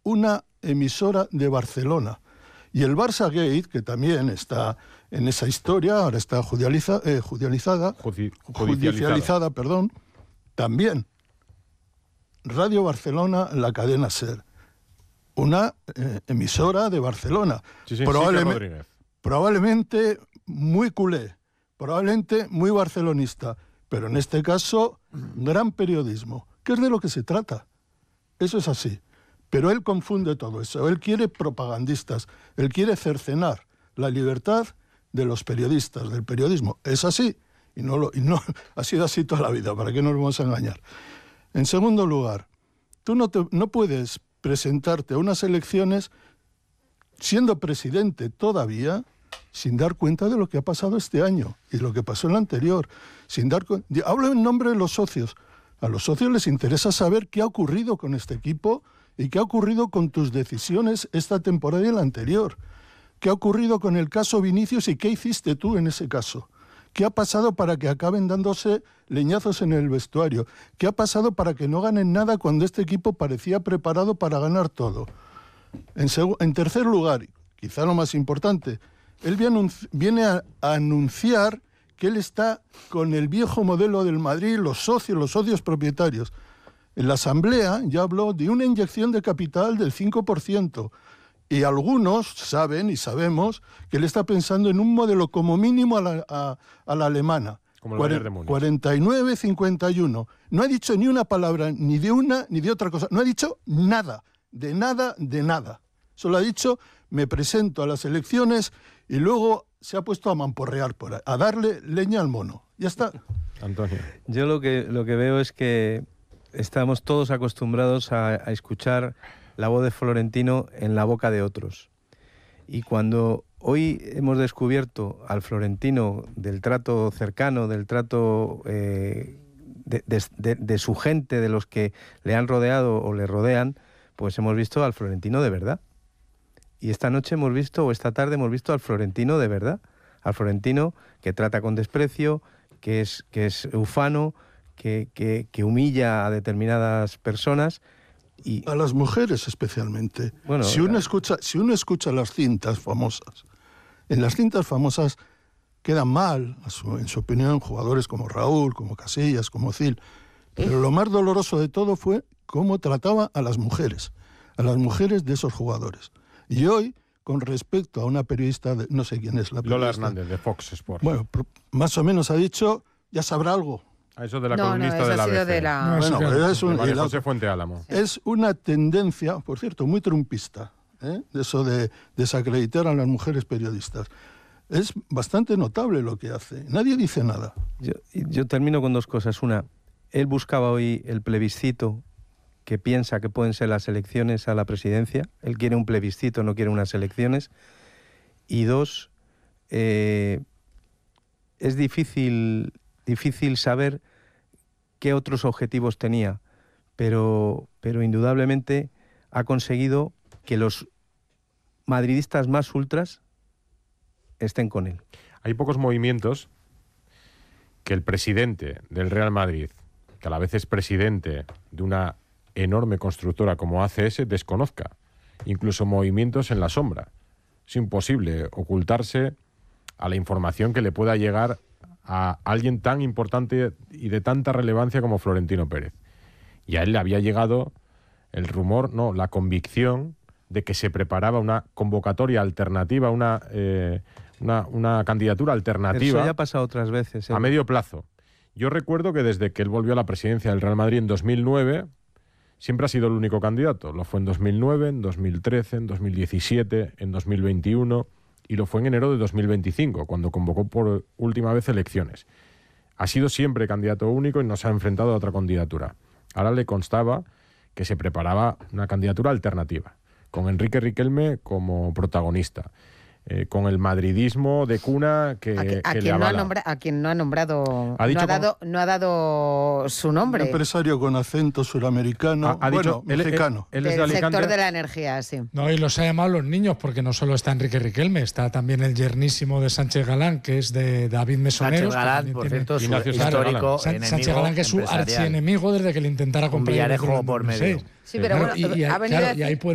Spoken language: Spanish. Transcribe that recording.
una emisora de Barcelona. Y el Barça Gate, que también está en esa historia, ahora está judicializada, también. Radio Barcelona, la cadena SER. Una emisora de Barcelona. Probablemente muy culé, probablemente muy barcelonista, pero en este caso, gran periodismo, que es de lo que se trata. Eso es así. Pero él confunde todo eso. Él quiere propagandistas. Él quiere cercenar la libertad de los periodistas, del periodismo. Es así. Y no ha sido así toda la vida. ¿Para qué nos vamos a engañar? En segundo lugar, tú no puedes presentarte a unas elecciones siendo presidente todavía sin dar cuenta de lo que ha pasado este año y lo que pasó en el anterior. Hablo en nombre de los socios. A los socios les interesa saber qué ha ocurrido con este equipo y qué ha ocurrido con tus decisiones esta temporada y la anterior. ¿Qué ha ocurrido con el caso Vinicius y qué hiciste tú en ese caso? ¿Qué ha pasado para que acaben dándose leñazos en el vestuario? ¿Qué ha pasado para que no ganen nada cuando este equipo parecía preparado para ganar todo? En tercer lugar, quizá lo más importante, él viene a anunciar que él está con el viejo modelo del Madrid, los socios propietarios. En la Asamblea ya habló de una inyección de capital del 5%. Y algunos saben y sabemos que él está pensando en un modelo como mínimo a la alemana. Como el Bayern de Múnich. 49-51. No ha dicho ni una palabra ni de una ni de otra cosa. No ha dicho nada, de nada. Solo ha dicho, me presento a las elecciones y luego se ha puesto a mamporrear por ahí, a darle leña al mono. Ya está. Antonio. Yo lo que veo es que estamos todos acostumbrados a escuchar la voz de Florentino en la boca de otros. Y cuando hoy hemos descubierto al Florentino del trato cercano, del trato de su gente, de los que le han rodeado o le rodean, pues hemos visto al Florentino de verdad. Y esta noche hemos visto, o esta tarde hemos visto al Florentino de verdad. Al Florentino que trata con desprecio, que es ufano, que humilla a determinadas personas. Y a las mujeres especialmente. Bueno, si uno escucha las cintas famosas, en las cintas famosas quedan mal, en su opinión, jugadores como Raúl, como Casillas, como Özil. Pero lo más doloroso de todo fue cómo trataba a las mujeres de esos jugadores. Y hoy, con respecto a una periodista, no sé quién es la periodista. Lola Hernández, de Fox Sports. Bueno, más o menos ha dicho, ya sabrá algo. A eso de la columnista de la ABC. José Fuente Álamo. Es una tendencia, por cierto, muy trumpista, de eso de desacreditar a las mujeres periodistas. Es bastante notable lo que hace. Nadie dice nada. Yo termino con dos cosas. Una, él buscaba hoy el plebiscito que piensa que pueden ser las elecciones a la presidencia. Él quiere un plebiscito, no quiere unas elecciones. Y dos, es difícil saber qué otros objetivos tenía, pero indudablemente ha conseguido que los madridistas más ultras estén con él. Hay pocos movimientos que el presidente del Real Madrid, que a la vez es presidente de una enorme constructora como ACS, desconozca. Incluso movimientos en la sombra. Es imposible ocultarse a la información que le pueda llegar a alguien tan importante y de tanta relevancia como Florentino Pérez. Y a él le había llegado el rumor, no, la convicción de que se preparaba una convocatoria alternativa, una candidatura alternativa. Eso ya ha pasado otras veces. A medio plazo. Yo recuerdo que desde que él volvió a la presidencia del Real Madrid en 2009, siempre ha sido el único candidato. Lo fue en 2009, en 2013, en 2017, en 2021... y lo fue en enero de 2025, cuando convocó por última vez elecciones. Ha sido siempre candidato único y no se ha enfrentado a otra candidatura. Ahora le constaba que se preparaba una candidatura alternativa, con Enrique Riquelme como protagonista, con el madridismo de cuna que le avala. A quien no ha nombrado, no ha dado su nombre. Un empresario con acento suramericano, mexicano. Él es de del Alicante. sector de la energía, sí. No, y los ha llamado los niños, porque no solo está Enrique Riquelme, está también el yernísimo de Sánchez Galán, que es de David Mesoneros. Sánchez Galán, por cierto, su histórico enemigo. Sánchez Galán, que es su archienemigo desde que le intentara comprar. Villarejo por medio. Sí, pero bueno, ha venido y ahí puede